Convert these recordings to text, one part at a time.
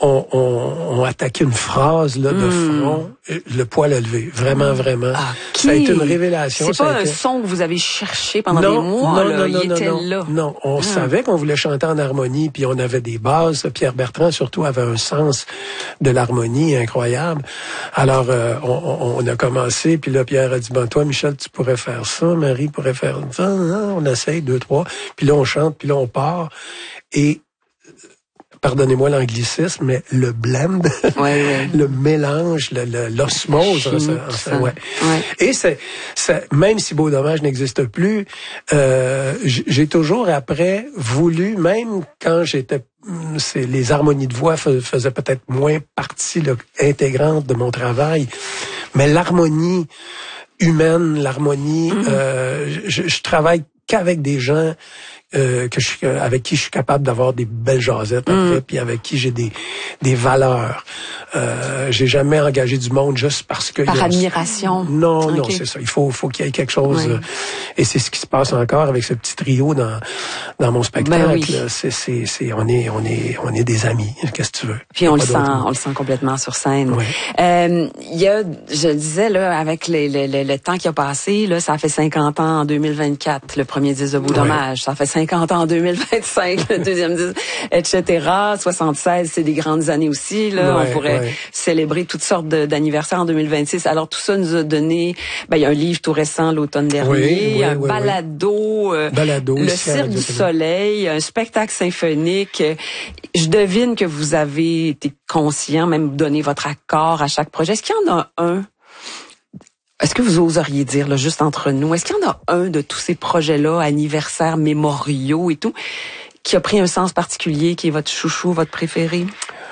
on attaqué une phrase là de front, le poil à lever, vraiment. Okay. Ça a été une révélation. C'est pas un son que vous avez cherché pendant des mois, il était là. Non, on savait qu'on voulait chanter en harmonie, puis on avait des bases. Pierre Bertrand surtout avait un sens de l'harmonie incroyable. Alors on a commencé, puis là Pierre a dit toi Michel tu pourrais faire ça, Marie pourrait faire ça, on essaye 2, 3, puis là on chante, puis là on part et pardonnez-moi l'anglicisme, mais le blend, le mélange, l'osmose, Et c'est même si Beau Dommage n'existe plus, j'ai toujours après voulu, même quand les harmonies de voix faisaient peut-être moins partie intégrante de mon travail, mais l'harmonie humaine, l'harmonie, je travaille qu'avec des gens avec qui je suis capable d'avoir des belles jasettes après, puis avec qui j'ai des valeurs. J'ai jamais engagé du monde juste parce que par admiration. Non, c'est ça. Il faut qu'il y ait quelque chose. Et c'est ce qui se passe encore avec ce petit trio dans mon spectacle. Ben oui. On est des amis. Qu'est-ce que tu veux? Puis on le sent complètement sur scène. Oui. Je disais là, avec le temps qui a passé, là, ça fait 50 ans en 2024, le premier disque de Beau Dommage. Ça fait 50 ans en 2025, le deuxième disque, etc. 76, c'est des grandes années aussi. Là, on pourrait célébrer toutes sortes d'anniversaires en 2026. Alors tout ça nous a donné, il y a un livre tout récent l'automne dernier, un balado, le Cirque du Soleil, un spectacle symphonique. Je devine que vous avez été conscient, même donné votre accord à chaque projet. Est-ce qu'il y en a un? Est-ce que vous oseriez dire, là, juste entre nous, est-ce qu'il y en a un de tous ces projets-là, anniversaires, mémoriaux et tout, qui a pris un sens particulier, qui est votre chouchou, votre préféré?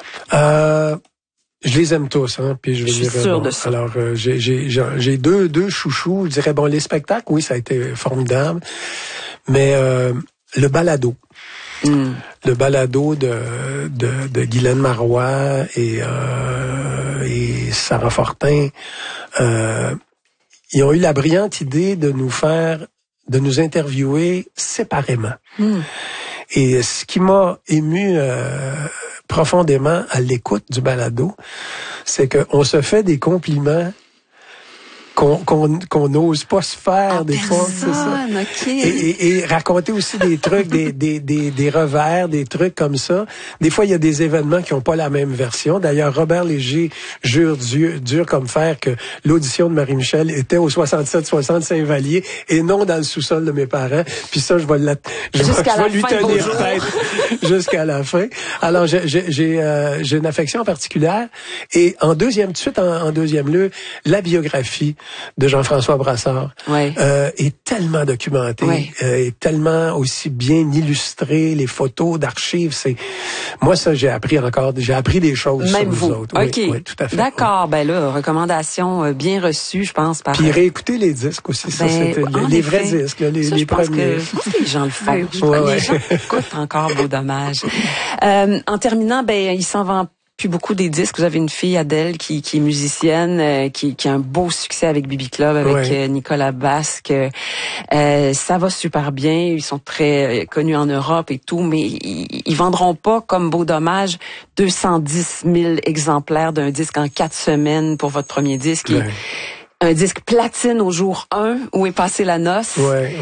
Je les aime tous, puis je suis sûre de ça. Alors, j'ai deux chouchous. Je dirais, les spectacles, oui, ça a été formidable. Mais le balado. Le balado de Guylaine Marois et Sarah Fortin, ils ont eu la brillante idée de nous interviewer séparément. Et ce qui m'a ému profondément à l'écoute du balado, c'est qu'on se fait des compliments qu'on n'ose pas se faire des fois, c'est ça. Et raconter aussi des trucs, des revers, des trucs comme ça. Des fois, il y a des événements qui n'ont pas la même version. D'ailleurs, Robert Léger jure dur comme fer que l'audition de Marie-Michel était au 67-60 Saint-Vallier et non dans le sous-sol de mes parents. Puis ça, je vais lui tenir tête jusqu'à la fin. Alors, j'ai une affection particulière. Et en deuxième lieu, la biographie de Jean-François Brassard est tellement documentée, est tellement aussi bien illustrée, les photos d'archives, moi ça j'ai appris des choses même sur vous autres. Oui, tout à fait. D'accord, recommandation bien reçue, je pense. Puis réécouter les disques aussi, ça c'était les vrais disques, les premiers. Je pense que les gens le font. Les gens écoutent encore Beau Dommage. En terminant, il s'en vend plus beaucoup des disques. Vous avez une fille, Adèle, qui est musicienne, qui a un beau succès avec Bibi Club, avec Nicolas Basque. Ça va super bien. Ils sont très connus en Europe et tout, mais ils vendront pas, comme Beau Dommage, 210 000 exemplaires d'un disque en 4 semaines pour votre premier disque. Un disque platine au jour 1, où est passée la noce.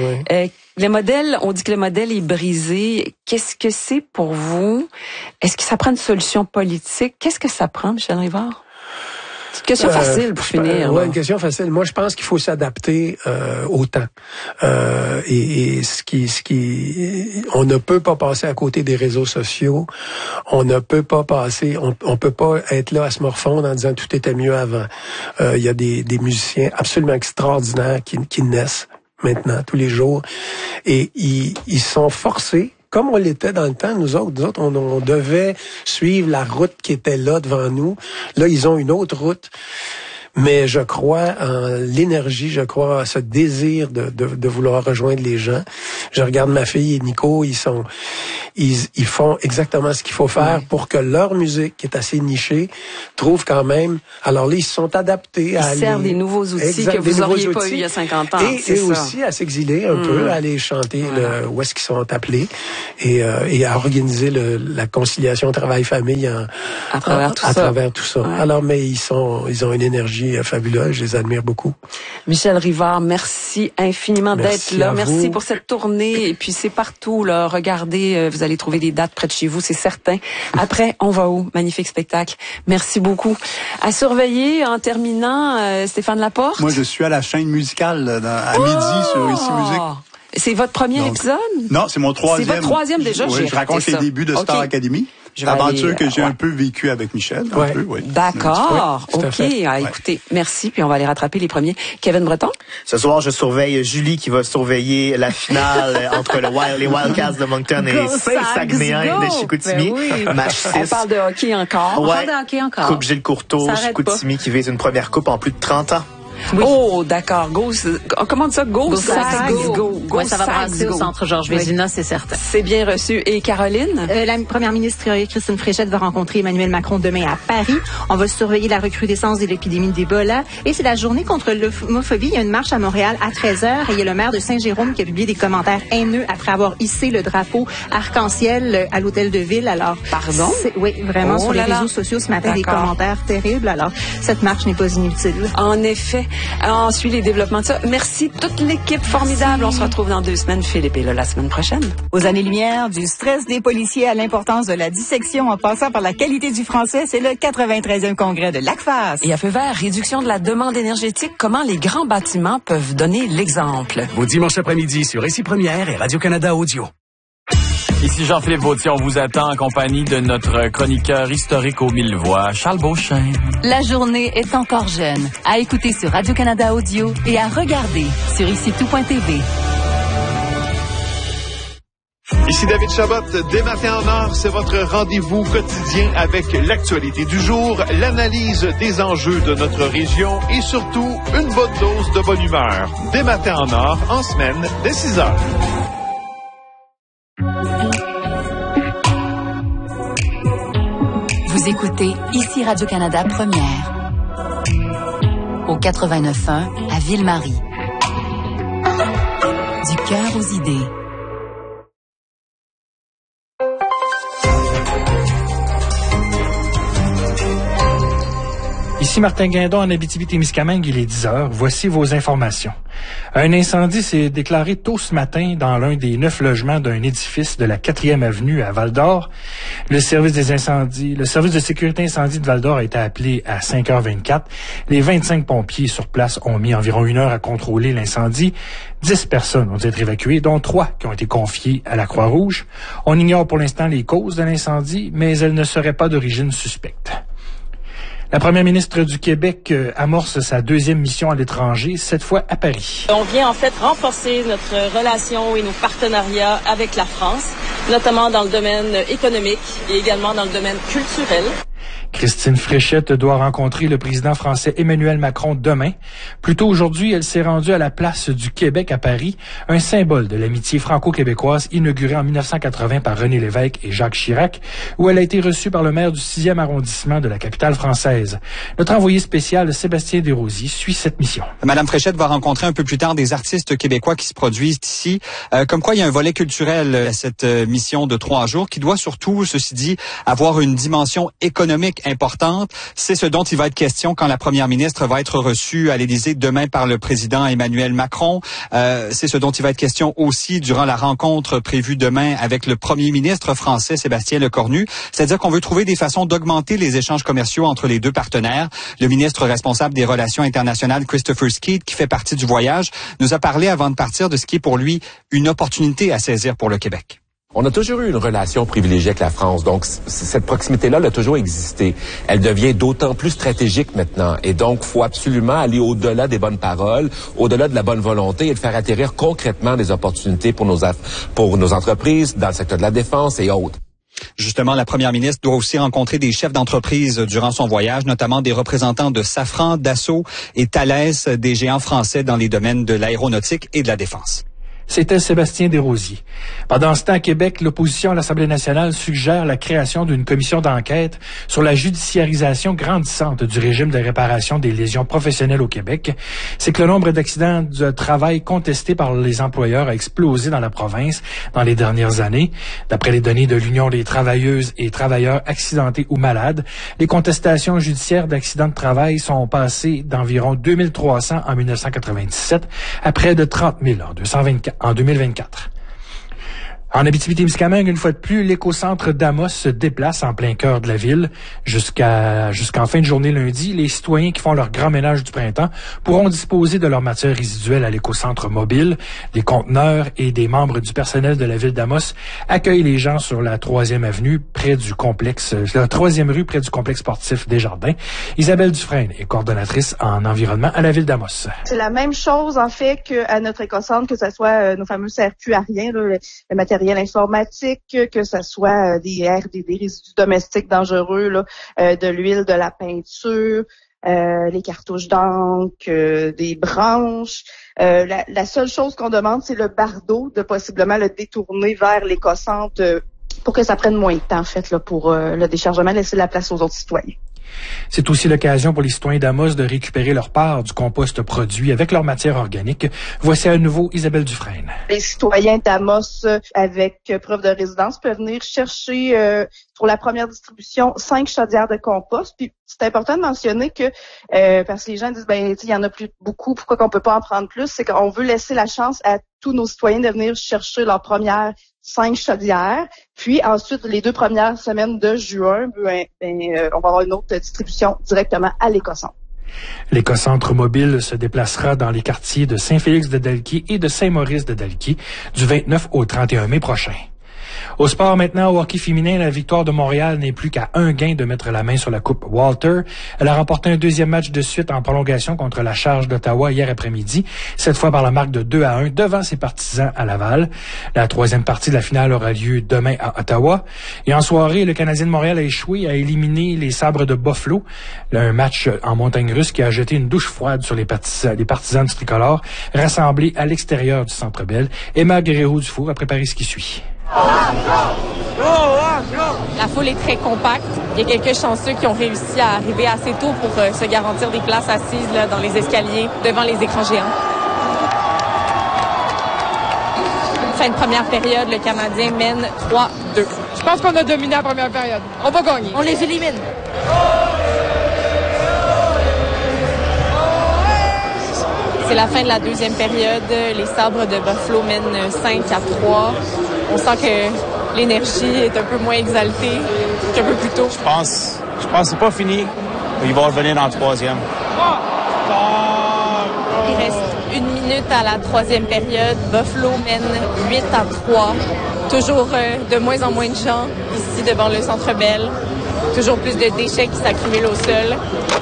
On dit que le modèle est brisé. Qu'est-ce que c'est pour vous? Est-ce que ça prend une solution politique? Qu'est-ce que ça prend, Michel Rivard? C'est une question facile pour finir. Une question facile. Moi, je pense qu'il faut s'adapter au temps. Et on ne peut pas passer à côté des réseaux sociaux. On ne peut pas on peut pas être là à se morfondre en disant tout était mieux avant. Il y a des musiciens absolument extraordinaires qui naissent maintenant, tous les jours. Et ils sont forcés, comme on l'était dans le temps, nous autres, on devait suivre la route qui était là devant nous. Là, ils ont une autre route. Mais je crois en l'énergie, je crois à ce désir de vouloir rejoindre les gens. Je regarde ma fille et Nico, ils font exactement ce qu'il faut faire pour que leur musique, qui est assez nichée, trouve quand même... Alors là, ils se sont adaptés à aller... Ils servent des nouveaux outils que vous n'auriez pas eu il y a 50 ans. Et aussi à s'exiler un peu, à aller chanter où est-ce qu'ils sont appelés et à organiser la conciliation travail-famille à travers tout ça. Ouais. Alors, mais ils ont une énergie fabuleuse, je les admire beaucoup. Michel Rivard, merci infiniment d'être là. Merci pour cette tournée. Et puis c'est partout, là. Regardez, vous allez trouver des dates près de chez vous, c'est certain. Après, on va où? Magnifique spectacle. Merci beaucoup. À surveiller, en terminant, Stéphane Laporte. Moi, je suis à la chaîne musicale à midi sur Ici Musique. C'est votre premier épisode? Non, c'est mon troisième. C'est votre troisième déjà? Oui, je raconte les débuts de Star Academy. L'aventure que j'ai un peu vécue avec Michel. Un peu, oui. D'accord. OK. Écoutez, merci. Puis on va aller rattraper les premiers. Kevin Breton? Ce soir, je surveille Julie qui va surveiller la finale entre les Wildcats de Moncton et Saguenay de Chicoutimi. Match 6. On parle de hockey encore. On parle de hockey encore. Coupe Gilles Courteau, Chicoutimi qui vise une première coupe en plus de 30 ans. Oui. Oh, d'accord. Comment on dit ça? Go Sags. Ouais, ça va passer au centre Georges Vézina, c'est certain. C'est bien reçu. Et Caroline? La première ministre Christine Fréchette va rencontrer Emmanuel Macron demain à Paris. On va surveiller la recrudescence de l'épidémie d'Ebola. Et c'est la journée contre l'homophobie. Il y a une marche à Montréal à 13h. Et il y a le maire de Saint-Jérôme qui a publié des commentaires haineux après avoir hissé le drapeau arc-en-ciel à l'hôtel de ville. Alors, pardon? Oui, vraiment, sur les réseaux sociaux ce matin, des commentaires terribles. Alors, cette marche n'est pas inutile. En effet. On suit les développements de ça. Merci toute l'équipe formidable. On se retrouve dans 2 semaines. Philippe est là la semaine prochaine. Aux années-lumière, du stress des policiers à l'importance de la dissection en passant par la qualité du français, c'est le 93e congrès de l'ACFAS. Et à feu vert, réduction de la demande énergétique, comment les grands bâtiments peuvent donner l'exemple. Vos dimanches après-midi sur Ici Première et Radio-Canada Audio. Ici Jean-Philippe Vautier, on vous attend en compagnie de notre chroniqueur historique aux 1000 voix, Charles Beauchesne. La journée est encore jeune. À écouter sur Radio-Canada Audio et à regarder sur IciTout.tv. Ici David Chabot, dès matin en or, c'est votre rendez-vous quotidien avec l'actualité du jour, l'analyse des enjeux de notre région et surtout une bonne dose de bonne humeur. Dès matin en or, en semaine, dès 6 heures. Vous écoutez ici Radio-Canada Première au 89.1 à Ville-Marie. Du cœur aux idées. Ici Martin Guindon en Abitibi-Témiscamingue, il est 10h. Voici vos informations. Un incendie s'est déclaré tôt ce matin dans l'un des 9 logements d'un édifice de la 4e avenue à Val-d'Or. Le service de sécurité incendie de Val-d'Or a été appelé à 5h24. Les 25 pompiers sur place ont mis environ 1 heure à contrôler l'incendie. 10 personnes ont dû être évacuées, dont 3 qui ont été confiées à la Croix-Rouge. On ignore pour l'instant les causes de l'incendie, mais elles ne seraient pas d'origine suspecte. La première ministre du Québec amorce sa 2e mission à l'étranger, cette fois à Paris. On vient en fait renforcer notre relation et nos partenariats avec la France, notamment dans le domaine économique et également dans le domaine culturel. Christine Fréchette doit rencontrer le président français Emmanuel Macron demain. Plus tôt aujourd'hui, elle s'est rendue à la place du Québec à Paris, un symbole de l'amitié franco-québécoise inaugurée en 1980 par René Lévesque et Jacques Chirac, où elle a été reçue par le maire du 6e arrondissement de la capitale française. Notre envoyé spécial, Sébastien Desrosiers, suit cette mission. Madame Fréchette va rencontrer un peu plus tard des artistes québécois qui se produisent ici. Comme quoi, il y a un volet culturel à cette mission de 3 jours qui doit surtout, ceci dit, avoir une dimension économique importante. C'est ce dont il va être question quand la première ministre va être reçue à l'Élysée demain par le président Emmanuel Macron. C'est ce dont il va être question aussi durant la rencontre prévue demain avec le premier ministre français Sébastien Lecornu. C'est-à-dire qu'on veut trouver des façons d'augmenter les échanges commerciaux entre les deux partenaires. Le ministre responsable des Relations internationales, Christopher Skeet, qui fait partie du voyage, nous a parlé avant de partir de ce qui est pour lui une opportunité à saisir pour le Québec. On a toujours eu une relation privilégiée avec la France, donc cette proximité-là a toujours existé. Elle devient d'autant plus stratégique maintenant, et donc faut absolument aller au-delà des bonnes paroles, au-delà de la bonne volonté et de faire atterrir concrètement des opportunités pour nos entreprises dans le secteur de la défense et autres. Justement, la première ministre doit aussi rencontrer des chefs d'entreprise durant son voyage, notamment des représentants de Safran, Dassault et Thales, des géants français dans les domaines de l'aéronautique et de la défense. C'était Sébastien Desrosiers. Pendant ce temps, à Québec, l'opposition à l'Assemblée nationale suggère la création d'une commission d'enquête sur la judiciarisation grandissante du régime de réparation des lésions professionnelles au Québec. C'est que le nombre d'accidents de travail contestés par les employeurs a explosé dans la province dans les dernières années. D'après les données de l'Union des travailleuses et travailleurs accidentés ou malades, les contestations judiciaires d'accidents de travail sont passées d'environ 2300 en 1997 à près de 30 000 en 2024. En Abitibi-Témiscamingue, une fois de plus, l'écocentre d'Amos se déplace en plein cœur de la ville. Jusqu'en fin de journée lundi, les citoyens qui font leur grand ménage du printemps pourront disposer de leur matière résiduelle à l'écocentre mobile. Des conteneurs et des membres du personnel de la ville d'Amos accueillent les gens sur la 3e avenue près du complexe, la 3e rue près du complexe sportif Desjardins. Isabelle Dufresne est coordonnatrice en environnement à la ville d'Amos. C'est la même chose, en fait, qu'à notre écocentre, que ce soit nos fameux CRQ ariens, le matériel informatique, que ce soit des résidus domestiques dangereux, là, de l'huile, de la peinture, les cartouches d'encre, des branches. La seule chose qu'on demande, c'est le bardeau, de possiblement le détourner vers l'écocentre pour que ça prenne moins de temps, en fait, là, pour le déchargement, laisser la place aux autres citoyens. C'est aussi l'occasion pour les citoyens d'Amos de récupérer leur part du compost produit avec leur matière organique. Voici à nouveau Isabelle Dufresne. Les citoyens d'Amos avec preuve de résidence peuvent venir chercher pour la première distribution 5 chaudières de compost. Puis c'est important de mentionner que parce que les gens disent il y en a plus beaucoup, pourquoi qu'on peut pas en prendre plus, c'est qu'on veut laisser la chance à tous nos citoyens de venir chercher leur première 5 chaudières. Puis ensuite, les 2 premières semaines de juin, on va avoir une autre distribution directement à l'écocentre. L'écocentre mobile se déplacera dans les quartiers de Saint-Félix-de-Dalquier et de Saint-Maurice-de-Dalquier du 29 au 31 mai prochain. Au sport maintenant, au hockey féminin, la victoire de Montréal n'est plus qu'à un gain de mettre la main sur la Coupe Walter. Elle a remporté un 2e match de suite en prolongation contre la Charge d'Ottawa hier après-midi, cette fois par la marque de 2-1 devant ses partisans à Laval. La 3e partie de la finale aura lieu demain à Ottawa. Et en soirée, le Canadien de Montréal a échoué à éliminer les Sabres de Buffalo. Un match en montagne russe qui a jeté une douche froide sur les partisans du tricolore rassemblés à l'extérieur du Centre Bell. Emma Guerrero-Dufour a préparé ce qui suit. La foule est très compacte. Il y a quelques chanceux qui ont réussi à arriver assez tôt pour se garantir des places assises là, dans les escaliers, devant les écrans géants. Fin de première période, le Canadien mène 3-2. Je pense qu'on a dominé la première période. On va gagner. On les élimine. C'est la fin de la 2e période. Les Sabres de Buffalo mènent 5-3. On sent que l'énergie est un peu moins exaltée qu'un peu plus tôt. Je pense que c'est pas fini. Ils vont revenir dans le 3e. Il reste 1 minute à la 3e période. Buffalo mène 8-3. Toujours de moins en moins de gens ici devant le Centre Bell. Toujours plus de déchets qui s'accumulent au sol.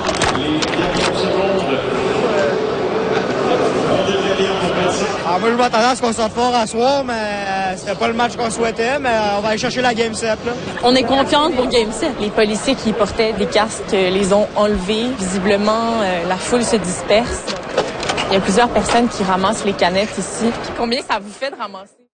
Moi, je m'attendais à ce qu'on sorte fort à soir, mais c'était pas le match qu'on souhaitait, mais on va aller chercher la Game 7. Là. On est confiante pour Game 7. Les policiers qui portaient des casques les ont enlevés. Visiblement, la foule se disperse. Il y a plusieurs personnes qui ramassent les canettes ici. Puis combien ça vous fait de ramasser?